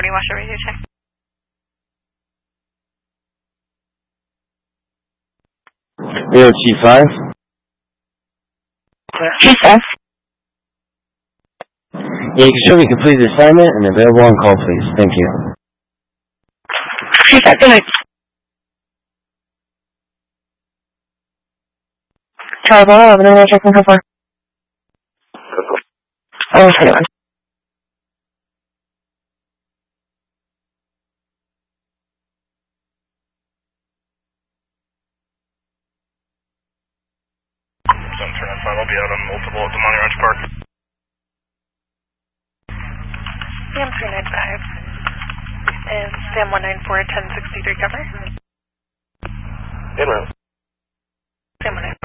Morning, Washer Radio check. Rio G5. G5. Yeah, you can show me completed assignment and available on call, please. Thank you. G5, good night. Charlie Ball, I'm going to check in for 4. Oh, 21. I'll be out on multiple at the Monty Ranch Park. Sam 395 and Sam 194 1063 cover. In route. Sam 194.